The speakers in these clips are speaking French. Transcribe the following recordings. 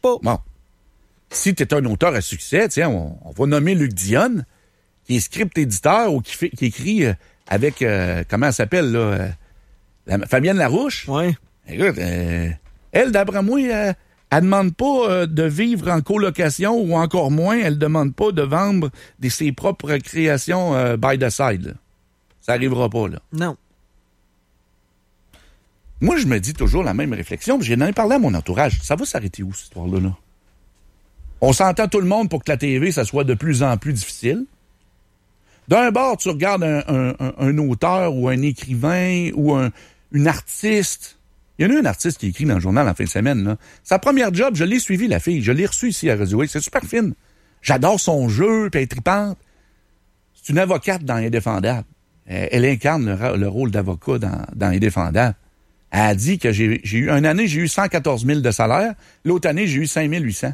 pas. Bon. Si tu es un auteur à succès, tiens, on va nommer Luc Dionne, qui est script éditeur ou qui écrit avec, comment elle s'appelle, là, Fabienne Larouche. Oui. Écoute, elle, d'après moi, elle demande pas de vivre en colocation ou encore moins, elle demande pas de vendre ses propres créations by the side. Là. Ça arrivera pas, là. Non. Moi, je me dis toujours la même réflexion, puis j'en ai parlé à mon entourage. Ça va s'arrêter où, cette histoire-là? Là? On s'entend tout le monde pour que la TV, ça soit de plus en plus difficile. D'un bord, tu regardes un auteur ou un écrivain ou une artiste. Il y en a un artiste qui écrit dans le journal en fin de semaine. Là. Sa première job, je l'ai suivi, la fille. Je l'ai reçue ici à Radio X. C'est super fine. J'adore son jeu, puis elle est tripante. C'est une avocate dans Indéfendable. Elle incarne le rôle d'avocat dans Indéfendable. Elle a dit que j'ai eu une année, j'ai eu 114 000 de salaire. L'autre année, j'ai eu 5 800.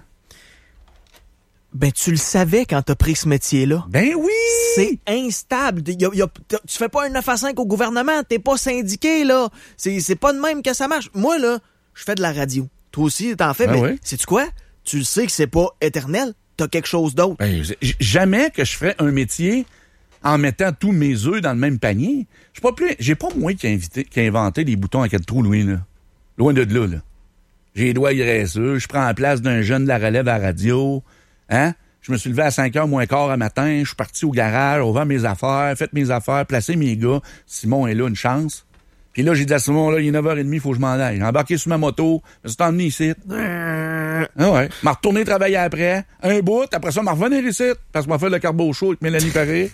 Ben, tu le savais quand t'as pris ce métier-là. Ben oui! C'est instable. Tu fais pas un 9 à 5 au gouvernement. T'es pas syndiqué, là. C'est pas de même que ça marche. Moi, là, je fais de la radio. Toi aussi, t'en fais. Ben mais oui. sais-tu quoi? Tu le sais que c'est pas éternel. T'as quelque chose d'autre. Ben, jamais que je ferais un métier en mettant tous mes œufs dans le même panier. J'ai pas moi qui a inventé les boutons à 4 trous, Louis, là. Loin de là, là. J'ai les doigts graisseux. Je prends la place d'un jeune de la relève à la radio. Hein? Je me suis levé à 5h moins quart à matin, je suis parti au garage, on vend mes affaires, fait mes affaires, placé mes gars. Simon est là, une chance. Puis là, j'ai dit à Simon, là, il est 9h30, il faut que je m'en aille. J'ai embarqué sur ma moto, je me suis emmené ici. Ah ouais. M'a retourné travailler après, un bout, après ça, m'a revenu ici, parce que m'a fait le carbo chaud avec Mélanie Paré.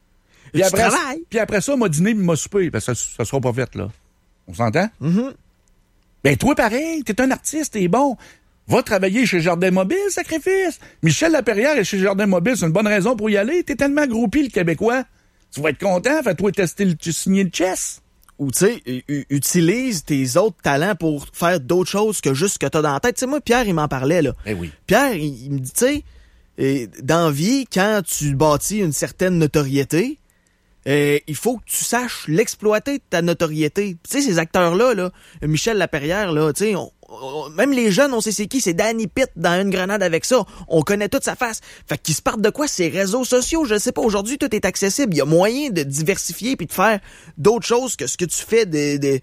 Puis après ça, m'a dîné, m'a soupé, parce que ça sera pas fait, là. On s'entend? Mm-hmm. Ben, toi, pareil, t'es un artiste, t'es bon. Va travailler chez Jardin Mobile, sacrifice. Michel Laperrière est chez Jardin Mobile, c'est une bonne raison pour y aller. T'es tellement groupi, le Québécois. Tu vas être content, fais-toi tester, tu signer le chess. Ou, tu sais, utilise tes autres talents pour faire d'autres choses que juste ce que t'as dans la tête. Tu sais, moi, Pierre, il m'en parlait, là. Ben oui. Pierre, il me dit, tu sais, dans la vie, quand tu bâtis une certaine notoriété, il faut que tu saches l'exploiter, ta notoriété. Tu sais, ces acteurs-là, là, Michel Laperrière, là, tu sais, même les jeunes, on sait c'est qui, c'est Danny Pitt dans Une grenade avec ça. On connaît toute sa face. Fait qu'ils se partent de quoi? Ces réseaux sociaux, je sais pas. Aujourd'hui, tout est accessible. Il y a moyen de diversifier puis de faire d'autres choses que ce que tu fais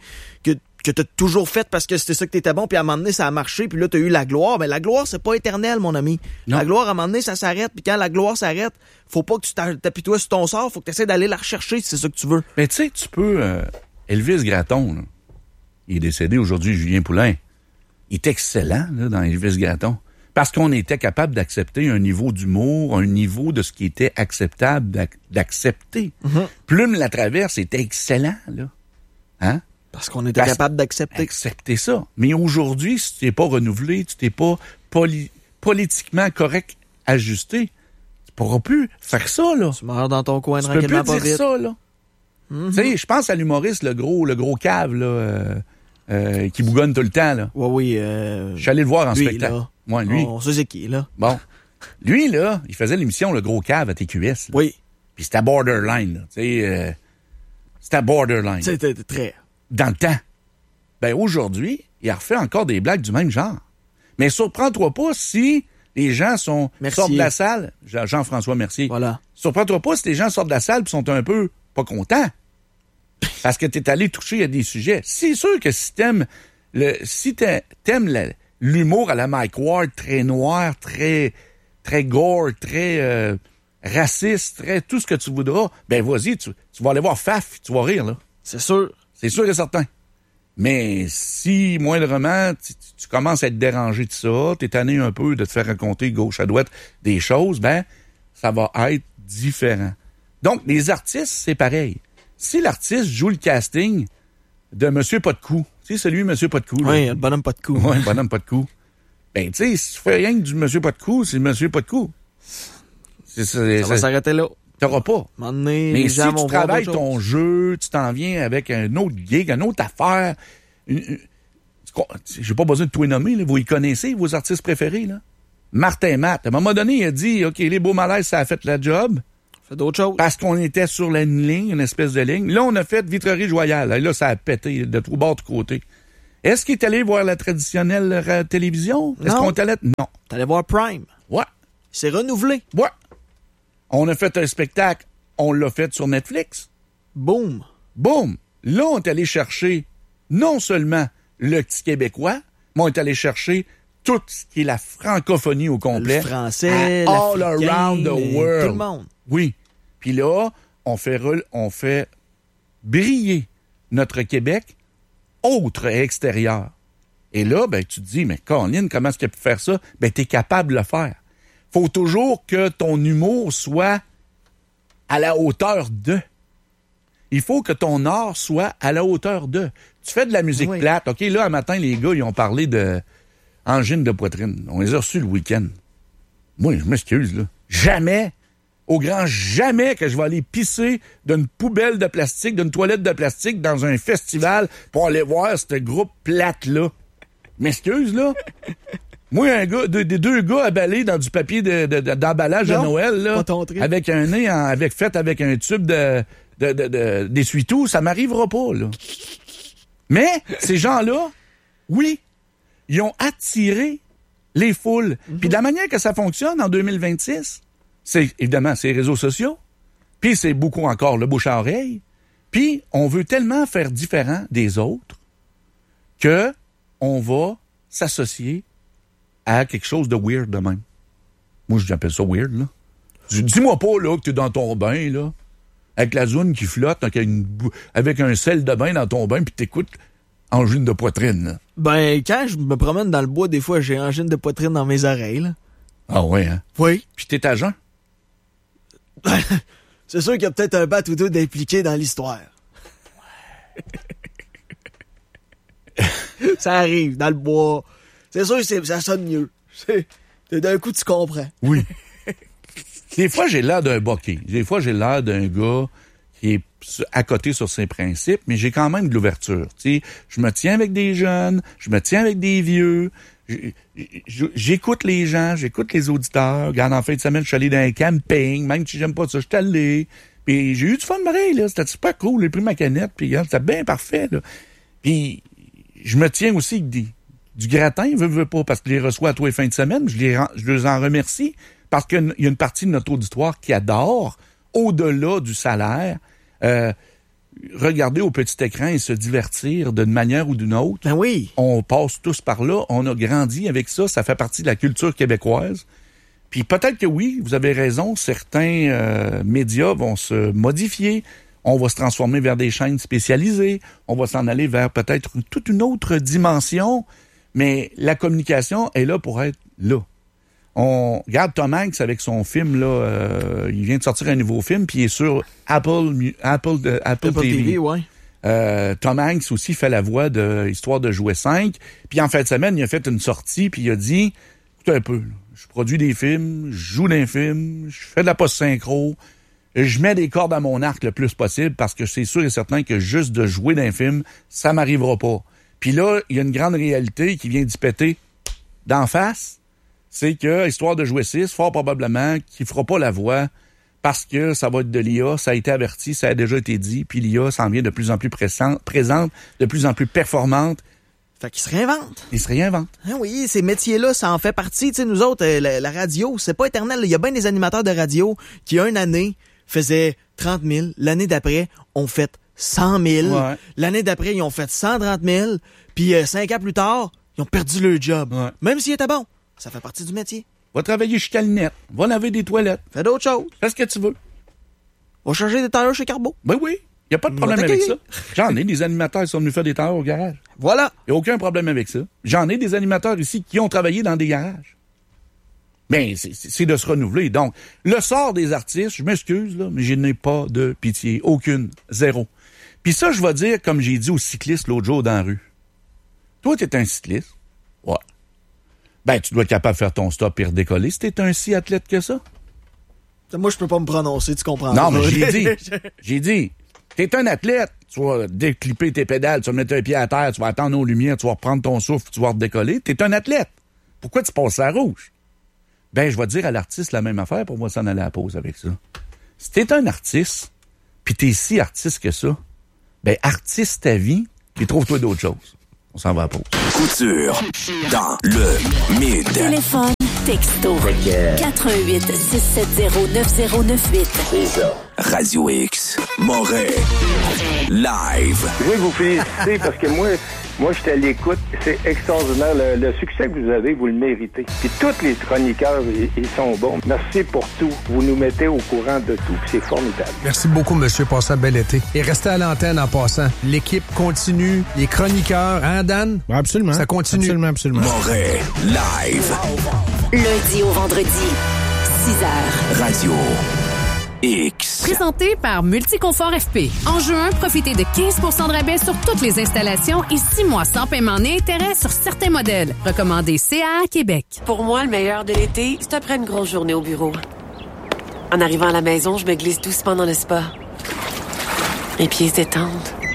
que t'as toujours fait parce que c'était ça que t'étais bon, puis à un moment donné, ça a marché, puis là, t'as eu la gloire. Mais la gloire, c'est pas éternel, mon ami. Non. La gloire, à un moment donné, ça s'arrête, puis quand la gloire s'arrête, faut pas que tu t'appuies-toi sur ton sort, faut que tu essaies d'aller la rechercher si c'est ça que tu veux. Mais tu sais, tu peux... Elvis Gratton, là, il est décédé aujourd'hui, Julien Poulain. Il est excellent, là, dans Elvis Gratton. Parce qu'on était capable d'accepter un niveau d'humour, un niveau de ce qui était acceptable d'accepter. Mm-hmm. Plume Latraverse était excellent, là. Hein? Parce qu'on était capable d'accepter. Accepter ça. Mais aujourd'hui, si tu n'es pas renouvelé, tu n'es pas politiquement correct ajusté, tu pourras plus faire ça, là. Tu meurs dans ton coin tranquillement pas vite. Tu peux plus dire ça, là. Mm-hmm. Tu sais, je pense à l'humoriste, le gros cave, là, qui bougonne tout le temps, là. Oui. Je suis allé le voir en spectacle. Là. Moi, lui. On sait c'est qui, là. Bon. Lui, là, il faisait l'émission Le Gros Cave à TQS. Là. Oui. Puis c'était borderline, là. Tu sais, c'était borderline. C'était très... Dans le temps. Ben, aujourd'hui, il a refait encore des blagues du même genre. Mais surprends-toi pas si les gens sortent de la salle. Jean-François Mercier. Voilà. Surprends-toi pas si les gens sortent de la salle et sont un peu pas contents. Parce que t'es allé toucher à des sujets. C'est sûr que si t'aimes l'humour à la Mike Ward, très noir, très gore, très raciste, très tout ce que tu voudras, ben vas-y, tu vas aller voir Faf, tu vas rire, là. C'est sûr. C'est sûr et certain. Mais si, moindrement, tu commences à être dérangé de ça, t'es tanné un peu de te faire raconter gauche à droite des choses, ben, ça va être différent. Donc, les artistes, c'est pareil. Si l'artiste joue le casting de Monsieur Pas de Cou, tu sais, celui Monsieur Pas de Cou. Oui, le bonhomme Pas de Cou. Oui, le bonhomme Pas de Cou. Ben, tu sais, si tu fais rien que du Monsieur Pas de Cou, c'est Monsieur Pas de Cou. Ça va s'arrêter là. T'auras pas. Mais si tu travailles ton jeu, tu t'en viens avec un autre gig, une autre affaire. J'ai pas besoin de tout nommer, là. Vous y connaissez, vos artistes préférés, là. Martin Matt, à un moment donné, il a dit, OK, les beaux malaises, ça a fait la job. Fait d'autres choses. Parce qu'on était sur la ligne, une espèce de ligne. Là, on a fait Vitrerie Joyale. Là, ça a pété de tout bord, de côté. Est-ce qu'il est allé voir la traditionnelle télévision? Est-ce Non. qu'on est allé? Non. T'allais voir Prime. Ouais. C'est renouvelé. Ouais. On a fait un spectacle, on l'a fait sur Netflix. Boum. Boum! Là, on est allé chercher non seulement le petit québécois, mais on est allé chercher tout ce qui est la francophonie au complet. Le français, all l'africain, around the world. tout le monde. Oui. Puis là, on fait briller notre Québec autre et extérieur. Et là, ben, tu te dis, mais Colin, comment est-ce qu'il a pu faire ça? Ben, t'es capable de le faire. Faut toujours que ton humour soit à la hauteur de. Il faut que ton art soit à la hauteur de. Tu fais de la musique plate. OK, là, un matin, les gars, ils ont parlé de angine de poitrine. On les a reçus le week-end. Moi, je m'excuse, là. Jamais, au grand jamais que je vais aller pisser d'une poubelle de plastique, d'une toilette de plastique dans un festival pour aller voir ce groupe plate-là. M'excuse, là. Moi, un gars, deux gars emballés dans du papier d'emballage de Noël, là, avec un nez fait avec un tube d'essuie-tout, ça m'arrivera pas, là. Mais, ces gens-là, oui, ils ont attiré les foules. Puis de la manière que ça fonctionne en 2026, c'est évidemment, c'est les réseaux sociaux, puis c'est beaucoup encore le bouche à oreille, puis on veut tellement faire différent des autres que on va s'associer à quelque chose de weird de même. Moi, j'appelle ça weird, là. Dis-moi pas, là, que t'es dans ton bain, là, avec la zone qui flotte, avec un sel de bain dans ton bain, puis t'écoutes angine de poitrine, là. Ben, quand je me promène dans le bois, des fois, j'ai angine de poitrine dans mes oreilles, là. Ah ouais, hein? Oui. Puis t'es agent? C'est sûr qu'il y a peut-être un bat ou deux d'impliqué dans l'histoire. Ça arrive, dans le bois. C'est sûr que ça sonne mieux. D'un coup, tu comprends. Oui. Des fois, j'ai l'air d'un boquet. Des fois, j'ai l'air d'un gars qui est à côté sur ses principes, mais j'ai quand même de l'ouverture. Tu sais, je me tiens avec des jeunes, je me tiens avec des vieux. J'écoute les gens, j'écoute les auditeurs. Regarde, en fin de semaine, je suis allé dans un camping, même si j'aime pas ça, je suis allé. Puis j'ai eu du fun pareil, là. C'était super cool. J'ai pris ma canette, puis c'était bien parfait, là. Puis je me tiens aussi avec du gratin, veux pas, parce que je les reçois à tous les fins de semaine. Je les en remercie, parce qu'il y a une partie de notre auditoire qui adore, au-delà du salaire, regarder au petit écran et se divertir d'une manière ou d'une autre. Ben oui. On passe tous par là. On a grandi avec ça. Ça fait partie de la culture québécoise. Puis peut-être que oui, vous avez raison, certains médias vont se modifier. On va se transformer vers des chaînes spécialisées. On va s'en aller vers peut-être toute une autre dimension. Mais la communication est là pour être là. On regarde Tom Hanks avec son film, là, il vient de sortir un nouveau film, puis il est sur Apple TV. Ouais. Tom Hanks aussi fait la voix de Histoire de jouer 5. Puis en fin de semaine, il a fait une sortie, puis il a dit, écoute un peu, là, je produis des films, je joue dans des films, je fais de la post-synchro, je mets des cordes à mon arc le plus possible, parce que c'est sûr et certain que juste de jouer dans un film, ça m'arrivera pas. Puis là, il y a une grande réalité qui vient d'y péter d'en face. C'est que, Histoire de jouer 6, fort probablement qu'il fera pas la voix parce que ça va être de l'IA, ça a été averti, ça a déjà été dit, puis l'IA s'en vient de plus en plus présente, de plus en plus performante. Fait qu'il se réinvente. Il se réinvente. Ah oui, ces métiers-là, ça en fait partie. Tu sais, nous autres, la radio, c'est pas éternel. Il y a bien des animateurs de radio qui, une année, faisaient 30 000. L'année d'après, ont fait 100 000. Ouais. L'année d'après, ils ont fait 130 000. Puis 5 ans plus tard, ils ont perdu leur job. Ouais. Même s'ils étaient bons. Ça fait partie du métier. Va travailler chez Calinette. Va laver des toilettes. Fais d'autres choses. Fais ce que tu veux. Va changer des tailleurs chez Carbo. Ben oui. Il n'y a pas de problème avec ça. J'en ai des animateurs qui sont venus faire des tailleurs au garage. Voilà. Il n'y a aucun problème avec ça. J'en ai des animateurs ici qui ont travaillé dans des garages. Mais c'est de se renouveler. Donc, le sort des artistes, je m'excuse, là, mais je n'ai pas de pitié. Aucune. Zéro. Puis ça, je vais dire, comme j'ai dit aux cyclistes l'autre jour dans la rue. Toi, t'es un cycliste. Ouais. Ben, tu dois être capable de faire ton stop et redécoller si t'es un si athlète que ça. Moi, je peux pas me prononcer, tu comprends. Non, mais j'ai dit, t'es un athlète. Tu vas déclipper tes pédales, tu vas mettre un pied à terre, tu vas attendre aux lumières, tu vas reprendre ton souffle, tu vas redécoller. T'es un athlète. Pourquoi tu passes à rouge? Ben, je vais dire à l'artiste la même affaire pour moi s'en aller à la pause avec ça. Si t'es un artiste, pis t'es si artiste que ça, ben, artiste ta vie, puis trouve-toi d'autres choses. On s'en va à pause. Couture dans le Mid. Téléphone, texto, 88 670 9098. C'est ça. Radio X, Montréal, live. Je veux vous féliciter parce que moi, j'étais à l'écoute. C'est extraordinaire. Le succès que vous avez, vous le méritez. Puis tous les chroniqueurs, ils sont bons. Merci pour tout. Vous nous mettez au courant de tout. Puis c'est formidable. Merci beaucoup, monsieur. Passez un bel été. Et restez à l'antenne en passant. L'équipe continue. Les chroniqueurs, hein, Dan? Oui, absolument. Ça continue. Absolument. Montréal, live. Lundi au vendredi, 6h. Radio X. Présenté par Multiconfort FP. En juin, profitez de 15 % de rabais sur toutes les installations et 6 mois sans paiement ni intérêt sur certains modèles. Recommandé CA Québec. Pour moi, le meilleur de l'été, c'est après une grosse journée au bureau. En arrivant à la maison, je me glisse doucement dans le spa. Mes pieds se détendent.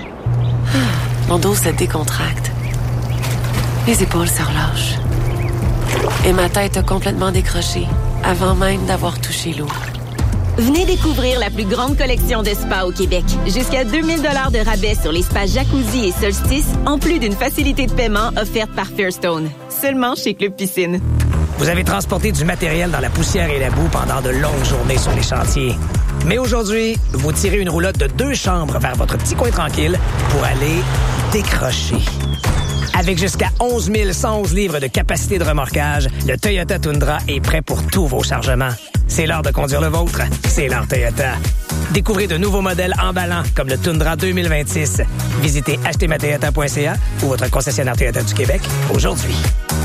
Mon dos se décontracte. Les épaules se relâchent. Et ma tête a complètement décroché avant même d'avoir touché l'eau. Venez découvrir la plus grande collection de spas au Québec. Jusqu'à 2000 $ de rabais sur les spas Jacuzzi et Solstice, en plus d'une facilité de paiement offerte par Fairstone. Seulement chez Club Piscine. Vous avez transporté du matériel dans la poussière et la boue pendant de longues journées sur les chantiers. Mais aujourd'hui, vous tirez une roulotte de 2 chambres vers votre petit coin tranquille pour aller décrocher. Avec jusqu'à 11 111 livres de capacité de remorquage, le Toyota Tundra est prêt pour tous vos chargements. C'est l'heure de conduire le vôtre. C'est l'heure Toyota. Découvrez de nouveaux modèles emballants comme le Tundra 2026. Visitez achetezmatoyota.ca ou votre concessionnaire Toyota du Québec aujourd'hui.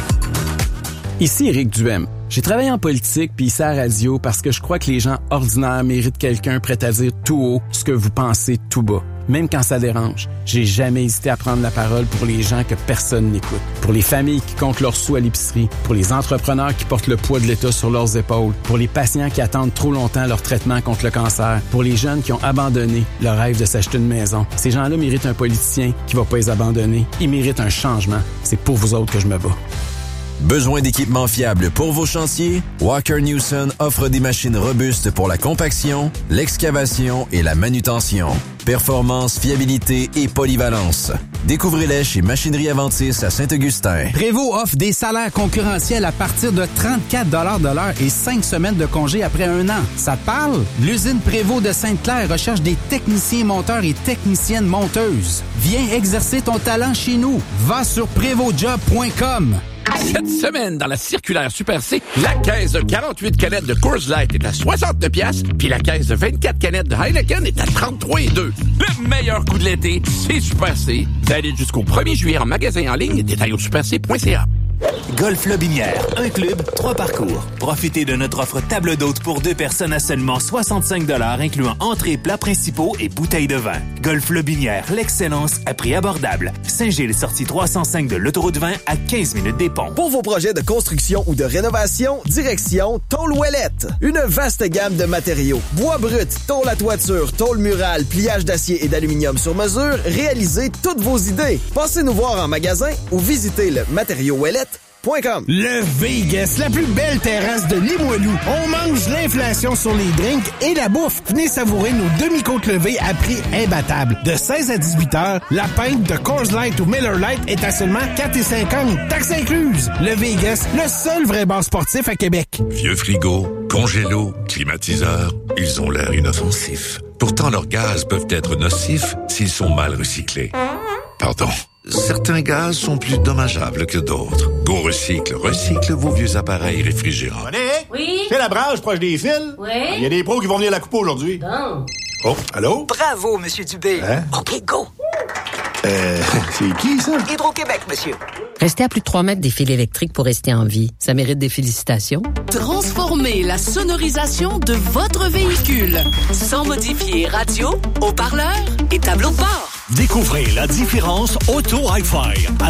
Ici Éric Duhem. J'ai travaillé en politique puis ici à la radio parce que je crois que les gens ordinaires méritent quelqu'un prêt à dire tout haut ce que vous pensez tout bas. Même quand ça dérange, j'ai jamais hésité à prendre la parole pour les gens que personne n'écoute. Pour les familles qui comptent leurs sous à l'épicerie, pour les entrepreneurs qui portent le poids de l'État sur leurs épaules, pour les patients qui attendent trop longtemps leur traitement contre le cancer, pour les jeunes qui ont abandonné leur rêve de s'acheter une maison. Ces gens-là méritent un politicien qui va pas les abandonner. Ils méritent un changement. C'est pour vous autres que je me bats. Besoin d'équipements fiables pour vos chantiers? Walker Newson offre des machines robustes pour la compaction, l'excavation et la manutention. Performance, fiabilité et polyvalence. Découvrez-les chez Machinerie Aventis à Saint-Augustin. Prévost offre des salaires concurrentiels à partir de 34 $ de l'heure et 5 semaines de congé après 1 an. Ça te parle? L'usine Prévost de Sainte-Claire recherche des techniciens monteurs et techniciennes monteuses. Viens exercer ton talent chez nous. Va sur prévostjob.com. Cette semaine, dans la circulaire Super C, la caisse de 48 canettes de Coors Light est à 69 $, puis la caisse de 24 canettes de Heineken est à 33,2 $. Le meilleur coup de l'été, c'est Super C. Valide jusqu'au 1er juillet en magasin en ligne. Détails au superc.ca. Golf Lobinière, un club, 3 parcours. Profitez de notre offre table d'hôte pour 2 personnes à seulement 65 $, incluant entrées, plats principaux et bouteilles de vin. Golf Lobinière, l'excellence à prix abordable. Saint-Gilles, sortie 305 de l'autoroute 20 à 15 minutes des ponts. Pour vos projets de construction ou de rénovation, direction Tôle Ouellette. Une vaste gamme de matériaux. Bois brut, tôle à toiture, tôle murale, pliage d'acier et d'aluminium sur mesure, réalisez toutes vos idées. Passez nous voir en magasin ou visitez le matériauxouellette.com. Le Vegas, la plus belle terrasse de Limoilou. On mange l'inflation sur les drinks et la bouffe. Venez savourer nos demi-côtes levées à prix imbattable. De 16 à 18 heures, la pinte de Coors Light ou Miller Lite est à seulement 4,50 $, taxes incluses. Le Vegas, le seul vrai bar sportif à Québec. Vieux frigo, congélo, climatiseur, ils ont l'air inoffensifs. Pourtant, leurs gaz peuvent être nocifs s'ils sont mal recyclés. Pardon. Certains gaz sont plus dommageables que d'autres. Go Recycle recycle vos vieux appareils réfrigérants. Oui? C'est la branche proche des fils? Oui? Il y a des pros qui vont venir la couper aujourd'hui. Bon. Oh, allô? Bravo, Monsieur Dubé. Hein? OK, go. C'est qui, ça? Hydro-Québec, monsieur. Rester à plus de 3 mètres des fils électriques pour rester en vie, ça mérite des félicitations. Transformez la sonorisation de votre véhicule sans modifier radio, haut-parleur et tableau de bord. Découvrez la différence Auto Hi-Fi.